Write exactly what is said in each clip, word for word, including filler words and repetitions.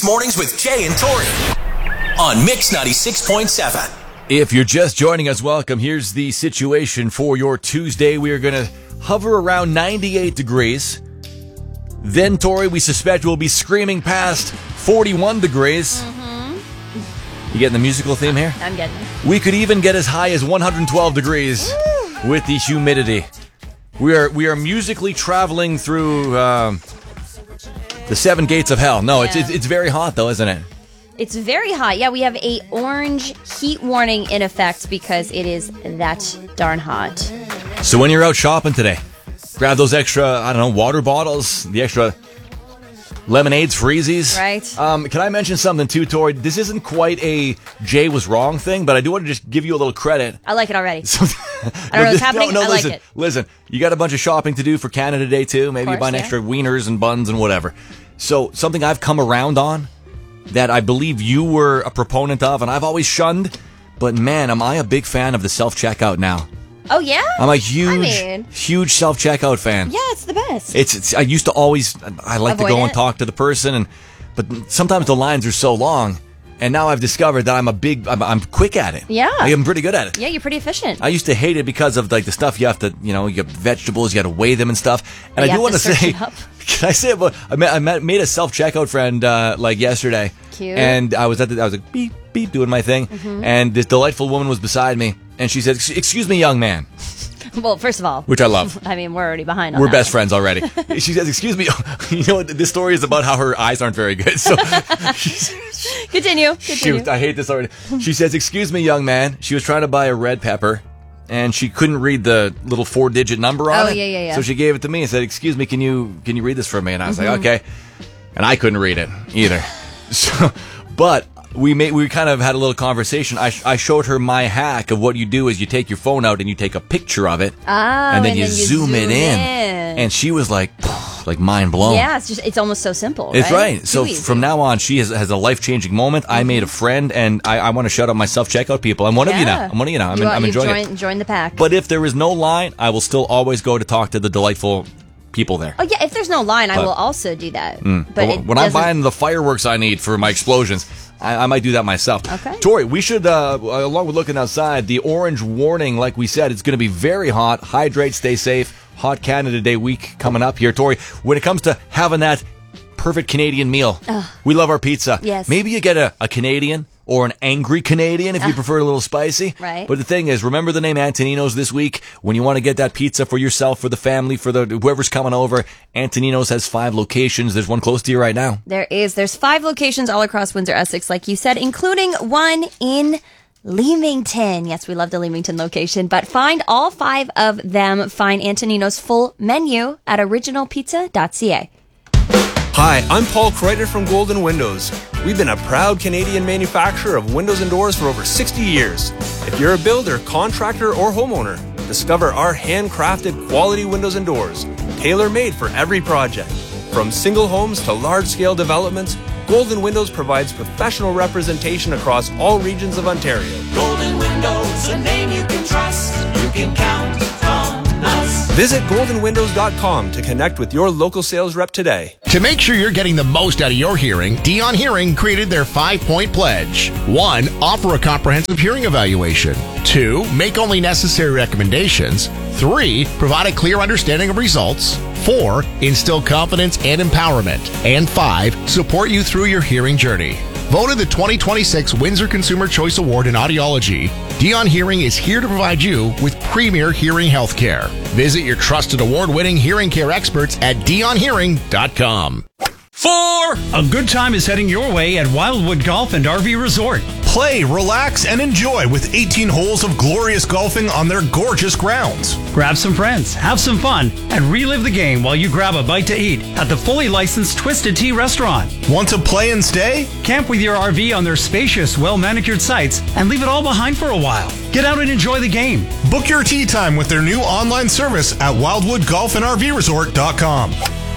Mornings with Jay and Tori on Mix ninety-six point seven. If you're just joining us, welcome. Here's the situation for your Tuesday. We are going to hover around ninety-eight degrees. Then, Tori, we suspect we'll be screaming past forty-one degrees. Mm-hmm. You getting the musical theme here? I'm getting it. We could even get as high as one hundred twelve degrees Woo! With the humidity. We are we are musically traveling through um, the seven gates of hell. No, yeah. it's, it's it's very hot though, isn't it? It's very hot. Yeah, we have a orange heat warning in effect because it is that darn hot. So when you're out shopping today, grab those extra, I don't know, water bottles, the extra lemonades, freezies. Right. Um, can I mention something too, Tori? This isn't quite a Jay was wrong thing, but I do want to just give you a little credit. I like it already. So, I don't know what's happening. No, no, I listen, like it. Listen, you got a bunch of shopping to do for Canada Day too. Maybe course, you buy an yeah. extra wieners and buns and whatever. So something I've come around on that I believe you were a proponent of, and I've always shunned, but man, am I a big fan of the self-checkout now. Oh, yeah? I'm a huge, I mean, huge self-checkout fan. Yeah, it's the best. It's, it's I used to always, I like Avoid to go it. and talk to the person, and but sometimes the lines are so long, and now I've discovered that I'm a big, I'm, I'm quick at it. Yeah. Like, I'm pretty good at it. Yeah, you're pretty efficient. I used to hate it because of like the stuff you have to, you know, you have vegetables, you got to weigh them and stuff. And You I do have want to to search say, it up. can I say about I met, I met, made a self-checkout friend uh, like yesterday. Cute. And I was at the, I was like beep beep doing my thing, Mm-hmm. and this delightful woman was beside me, and she said, "Excuse me, young man," Well, first of all, which I love. I mean, we're already behind on We're that best one. friends already. She says, "Excuse me." You know what? This story is about how her eyes aren't very good. So, Continue. Continue. shoot, I hate this already. She says, "Excuse me, young man." She was trying to buy a red pepper, and she couldn't read the little four-digit number on Oh, it. yeah, yeah, yeah. So she gave it to me and said, "Excuse me, can you can you read this for me?" And I was Mm-hmm. like, "Okay." And I couldn't read it either. So, but we made we kind of had a little conversation. I, I showed her my hack of what you do is you take your phone out and you take a picture of it, Oh, and then, and you, then you zoom, zoom it in. in. And she was like, like mind blown. Yeah, it's just it's almost so simple. It's right. right. So Too easy. from now on, she has, has a life-changing moment. I made a friend, and I, I want to shout out my self-checkout people. I'm one of you now. Yeah. I'm one of you now. I'm, You are- I'm you've enjoying joined, it. joined the pack. But if there is no line, I will still always go to talk to the delightful people there. Oh yeah, if there's no line, I But- will also do that. But But it when I'm doesn't- buying the fireworks I need for my explosions, I, I might do that myself. Okay. Tori, we should, uh, along with looking outside, the orange warning, like we said, it's going to be very hot. Hydrate, stay safe. Hot Canada Day week coming up here. Tori, when it comes to having that perfect Canadian meal, we love our pizza. Yes. Maybe you get a, a Canadian or an angry Canadian if you prefer it a little spicy. Right. But the thing is, remember the name Antonino's this week? When you want to get that pizza for yourself, for the family, for the whoever's coming over, Antonino's has five locations. There's one close to you right now. There is. There's five locations all across Windsor, Essex, like you said, including one in Leamington. Yes, we love the Leamington location, but find all five of them. Find Antonino's full menu at original pizza dot c a. Hi, I'm Paul Kreuter from Golden Windows. We've been a proud Canadian manufacturer of windows and doors for over sixty years. If you're a builder, contractor, or homeowner, discover our handcrafted quality windows and doors, tailor-made for every project. From single homes to large-scale developments, Golden Windows provides professional representation across all regions of Ontario. Golden Windows, a name you can trust. You can count on us. Visit golden windows dot com to connect with your local sales rep today. To make sure you're getting the most out of your hearing, Dion Hearing created their five-point pledge. One, offer a comprehensive hearing evaluation. Two, make only necessary recommendations. Three, provide a clear understanding of results. Four, instill confidence and empowerment. And five, support you through your hearing journey. Voted the twenty twenty-six Windsor Consumer Choice Award in Audiology, Dion Hearing is here to provide you with premier hearing health care. Visit your trusted award-winning hearing care experts at dion hearing dot com. Four! A good time is heading your way at Wildwood Golf and R V Resort. Play, relax, and enjoy with eighteen holes of glorious golfing on their gorgeous grounds. Grab some friends, have some fun, and relive the game while you grab a bite to eat at the fully licensed Twisted Tea restaurant. Want to play and stay? Camp with your R V on their spacious, well-manicured sites and leave it all behind for a while. Get out and enjoy the game. Book your tee time with their new online service at wildwood golf and R V resort dot com.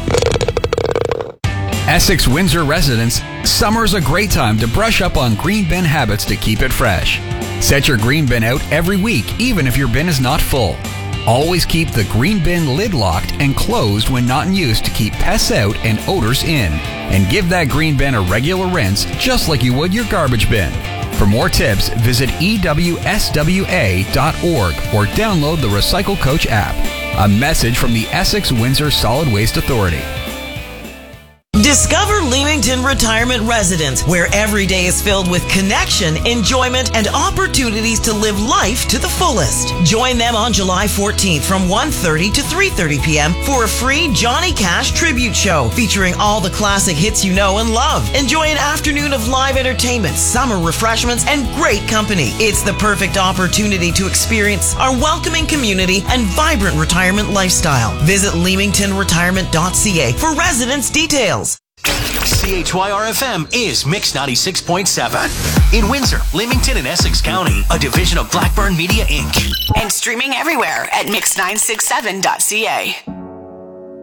Essex Windsor residents, summer's a great time to brush up on green bin habits to keep it fresh. Set your green bin out every week, even if your bin is not full. Always keep the green bin lid locked and closed when not in use to keep pests out and odors in. And give that green bin a regular rinse just like you would your garbage bin. For more tips, visit E W S W A dot org or download the Recycle Coach app. A message from the Essex Windsor Solid Waste Authority. Discover Leamington Retirement Residence, where every day is filled with connection, enjoyment, and opportunities to live life to the fullest. Join them on July fourteenth from one thirty to three thirty p.m. for a free Johnny Cash tribute show featuring all the classic hits you know and love. Enjoy an afternoon of live entertainment, summer refreshments, and great company. It's the perfect opportunity to experience our welcoming community and vibrant retirement lifestyle. Visit leamington retirement dot c a for residence details. C H Y R F M is Mix ninety-six point seven. In Windsor, Leamington, and Essex County, a division of Blackburn Media, Incorporated. And streaming everywhere at mix nine six seven dot c a.